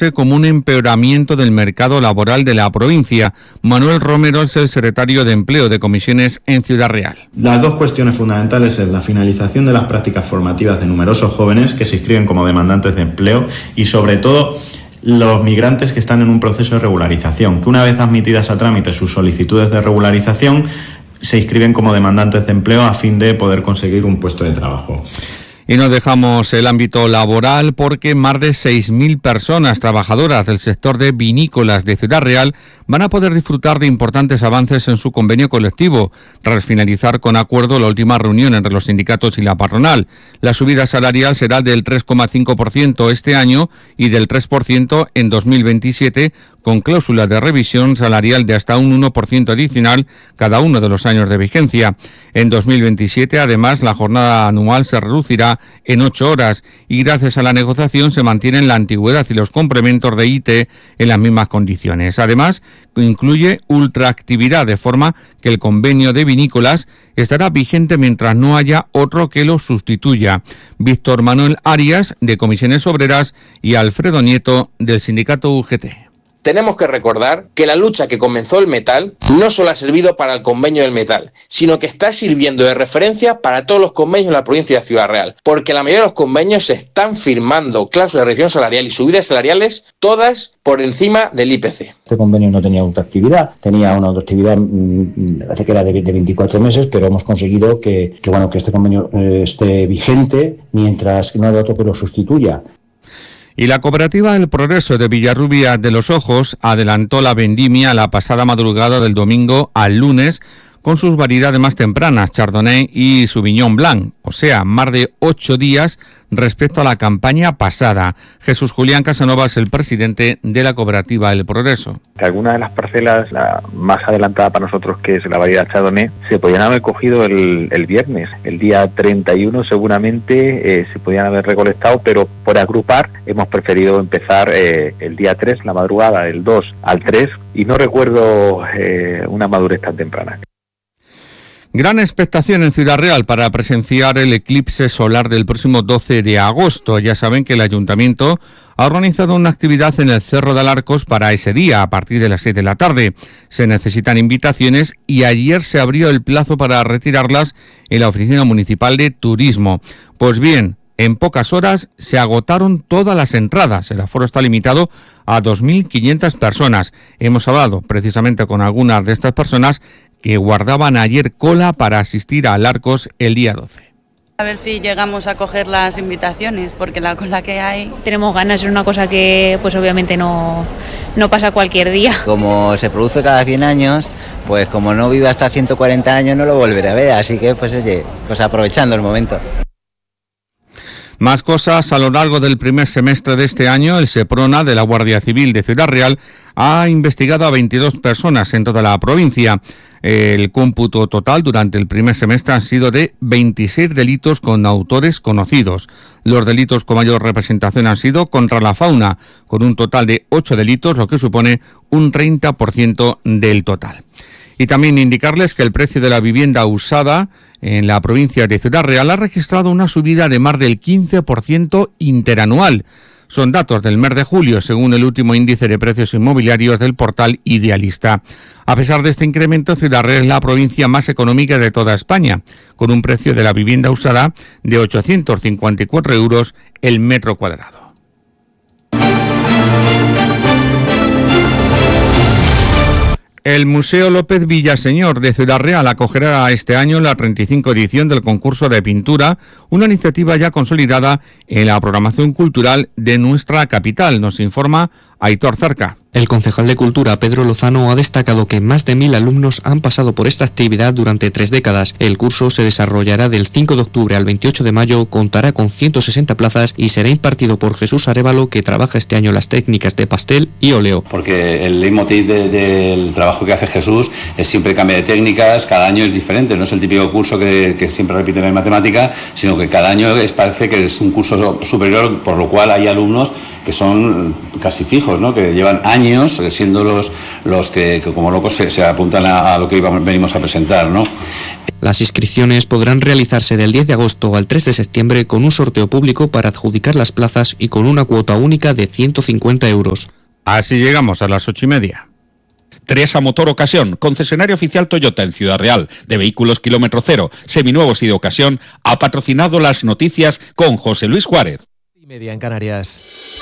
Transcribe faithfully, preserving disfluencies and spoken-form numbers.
interpretarse como un empeoramiento del mercado laboral de la provincia. Manuel Romero es el secretario de Empleo de Comisiones en Ciudad Real. Las dos cuestiones fundamentales es la finalización de las prácticas formativas de numerosos jóvenes que se inscriben como demandantes de empleo y, sobre todo, los migrantes que están en un proceso de regularización, que una vez admitidas a trámite sus solicitudes de regularización, se inscriben como demandantes de empleo a fin de poder conseguir un puesto de trabajo. Y no dejamos el ámbito laboral porque más de seis mil personas trabajadoras del sector de vinícolas de Ciudad Real van a poder disfrutar de importantes avances en su convenio colectivo, tras finalizar con acuerdo la última reunión entre los sindicatos y la patronal. La subida salarial será del tres coma cinco por ciento este año y del tres por ciento en dos mil veintisiete, con cláusula de revisión salarial de hasta un uno por ciento adicional cada uno de los años de vigencia. En dos mil veintisiete, además, la jornada anual se reducirá en ocho horas y gracias a la negociación se mantienen la antigüedad y los complementos de I T en las mismas condiciones. Además, incluye ultraactividad, de forma que el convenio de vinícolas estará vigente mientras no haya otro que lo sustituya. Víctor Manuel Arias, de Comisiones Obreras, y Alfredo Nieto, del sindicato U G T. Tenemos que recordar que la lucha que comenzó el metal no solo ha servido para el convenio del metal, sino que está sirviendo de referencia para todos los convenios de la provincia de Ciudad Real, porque la mayoría de los convenios se están firmando cláusulas de revisión salarial y subidas salariales, todas por encima del I P C. Este convenio no tenía ultraactividad, tenía una ultraactividad mmm, hace que era de, de veinticuatro meses, pero hemos conseguido que, que, bueno, que este convenio eh, esté vigente mientras no haya otro que lo sustituya. Y la cooperativa El Progreso de Villarrubia de los Ojos adelantó la vendimia la pasada madrugada del domingo al lunes con sus variedades más tempranas, Chardonnay y Sauvignon Blanc, o sea, más de ocho días respecto a la campaña pasada. Jesús Julián Casanova es el presidente de la cooperativa El Progreso. Que algunas de las parcelas, la más adelantada para nosotros, que es la variedad Chardonnay, se podían haber cogido el, el viernes. El día treinta y uno seguramente eh, se podían haber recolectado, pero por agrupar hemos preferido empezar eh, el día tres, la madrugada del dos al tres, y no recuerdo eh, una madurez tan temprana. Gran expectación en Ciudad Real para presenciar el eclipse solar del próximo doce de agosto. Ya saben que el Ayuntamiento ha organizado una actividad en el Cerro de Alarcos para ese día, a partir de las seis de la tarde. Se necesitan invitaciones y ayer se abrió el plazo para retirarlas en la Oficina Municipal de Turismo. Pues bien, en pocas horas se agotaron todas las entradas. El aforo está limitado a dos mil quinientas personas. Hemos hablado precisamente con algunas de estas personas que guardaban ayer cola para asistir a Alarcos el día doce. A ver si llegamos a coger las invitaciones, porque la cola que hay... Tenemos ganas, es una cosa que pues obviamente no, no pasa cualquier día. Como se produce cada cien años, pues como no vive hasta ciento cuarenta años no lo volveré a ver, así que pues oye, pues aprovechando el momento. Más cosas. A lo largo del primer semestre de este año, el SEPRONA de la Guardia Civil de Ciudad Real ha investigado a veintidós personas en toda la provincia. El cómputo total durante el primer semestre han sido de veintiséis delitos con autores conocidos. Los delitos con mayor representación han sido contra la fauna, con un total de ocho delitos, lo que supone un treinta por ciento del total. Y también indicarles que el precio de la vivienda usada en la provincia de Ciudad Real ha registrado una subida de más del quince por ciento interanual. Son datos del mes de julio, según el último índice de precios inmobiliarios del portal Idealista. A pesar de este incremento, Ciudad Real es la provincia más económica de toda España, con un precio de la vivienda usada de ochocientos cincuenta y cuatro euros el metro cuadrado. El Museo López Villaseñor de Ciudad Real acogerá este año la treinta y cinco edición del concurso de pintura, una iniciativa ya consolidada en la programación cultural de nuestra capital, nos informa Aitor Cerca. El concejal de Cultura, Pedro Lozano, ha destacado que más de mil alumnos han pasado por esta actividad durante tres décadas. El curso se desarrollará del cinco de octubre al veintiocho de mayo, contará con ciento sesenta plazas y será impartido por Jesús Arévalo, que trabaja este año las técnicas de pastel y óleo. Porque el leitmotiv de, del trabajo que hace Jesús es siempre cambio de técnicas, cada año es diferente, no es el típico curso que, que siempre repiten en matemática, sino que cada año es, parece que es un curso superior, por lo cual hay alumnos que son casi fijos, ¿no? Que llevan años siendo los, los que, que como locos se, se apuntan a, a lo que íbamos, venimos a presentar, ¿no? Las inscripciones podrán realizarse del diez de agosto al tres de septiembre con un sorteo público para adjudicar las plazas y con una cuota única de ciento cincuenta euros. Así llegamos a las ocho y media. Triesa Motor Ocasión, concesionario oficial Toyota en Ciudad Real, de vehículos kilómetro cero, seminuevos y de ocasión, ha patrocinado las noticias con José Luis Juárez. Y media en Canarias.